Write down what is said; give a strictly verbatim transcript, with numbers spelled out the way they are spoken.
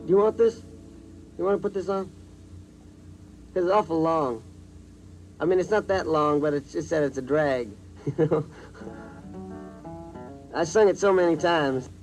you want this? You want to put this on? Because it's awful long. I mean, it's not that long, but it's just that it's a drag, you know? I sung it so many times.